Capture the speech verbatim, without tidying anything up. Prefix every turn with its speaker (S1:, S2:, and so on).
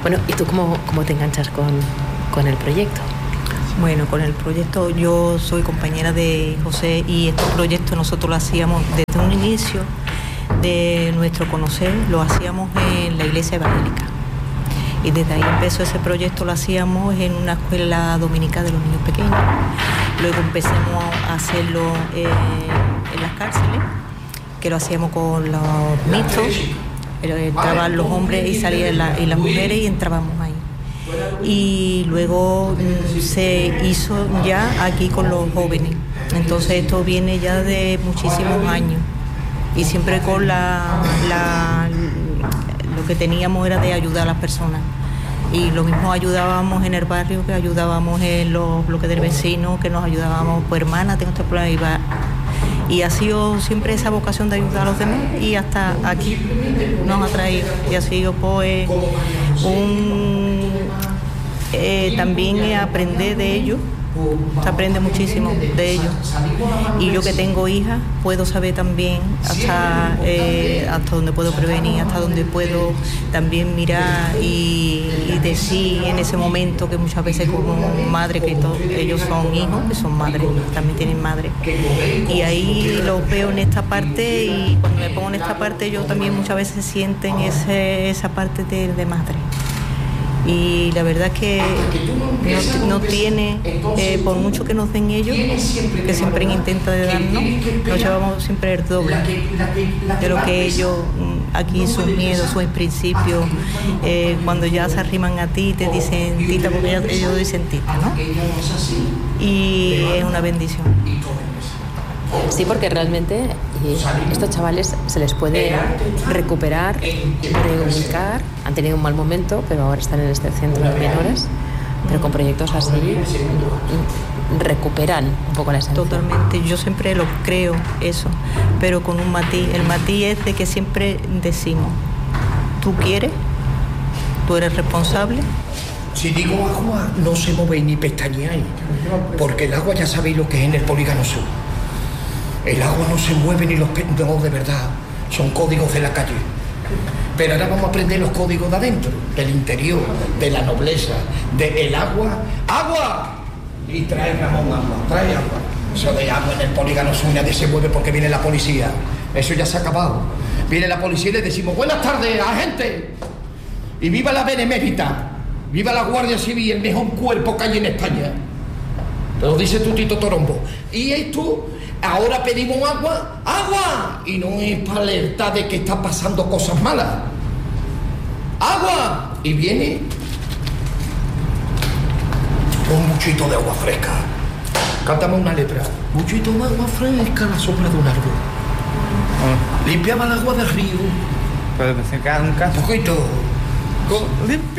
S1: Bueno, ¿y tú cómo, cómo te enganchas con, con el proyecto?
S2: Bueno, con el proyecto yo soy compañera de José y este proyecto nosotros lo hacíamos desde un inicio de nuestro conocer, lo hacíamos en la iglesia evangélica. Y desde ahí empezó ese proyecto, lo hacíamos en una escuela dominical de los niños pequeños. Luego empezamos a hacerlo eh, en las cárceles, que lo hacíamos con los mixtos. Entraban los hombres y salían la, y las mujeres y entrábamos ahí. Y luego mm, se hizo ya aquí con los jóvenes. Entonces esto viene ya de muchísimos años. Y siempre con la, la lo que teníamos era de ayudar a las personas. Y lo mismo ayudábamos en el barrio, que ayudábamos en los bloques del vecino, que nos ayudábamos, pues hermana, tengo este problema, y va. Y ha sido siempre esa vocación de ayudar a los demás y hasta aquí nos ha traído. Y ha sido pues un eh, también aprender de ellos. Se aprende muchísimo de ellos. Y yo que tengo hijas puedo saber también hasta eh, hasta dónde puedo prevenir, hasta dónde puedo también mirar y, y decir en ese momento, que muchas veces como madre, que todos ellos son hijos, que son madres, también tienen madre. Y ahí los veo en esta parte, y cuando me pongo en esta parte ellos también muchas veces sienten ese, esa parte de, de madre. Y la verdad es que no, no tiene, eh, por mucho que nos den ellos, que siempre intentan de darnos, nos llevamos siempre el doble de lo que ellos, aquí sus miedos, sus principios, eh, cuando ya se arriman a ti te dicen tita, porque ellos, ellos dicen tita, ¿no? Y es una bendición.
S1: Sí, porque realmente eh, estos chavales se les puede recuperar, reubicar. Han tenido un mal momento, pero ahora están en este centro de menores. Pero con proyectos así recuperan un poco la esencia.
S2: Totalmente, yo siempre lo creo eso, pero con un matiz. El matiz es de que siempre decimos, tú quieres, tú eres responsable.
S3: Si digo agua, no se movéis ni pestañeáis, porque el agua ya sabéis lo que es en el polígono sur. El agua no se mueve ni los pe... No, de verdad, son códigos de la calle. Pero ahora vamos a aprender los códigos de adentro, del interior, de la nobleza, del agua. ¡Agua! Y trae Ramón agua, trae agua. Eso de agua en el polígono sur nadie se mueve porque viene la policía. Eso ya se ha acabado. Viene la policía y le decimos, buenas tardes, agente. Y viva la Benemérita, viva la Guardia Civil, el mejor cuerpo que hay en España. Te lo dice tu Tito Torombo. Y esto... Ahora pedimos agua, ¡agua! Y no es para alertar de que está pasando cosas malas. ¡Agua! Y viene un muchito de agua fresca. Cántame una letra. Muchito de agua fresca a la sombra de un árbol. Ah. Limpiaba el agua del río.
S4: Puedes decir que haga un caso.
S3: Un poquito.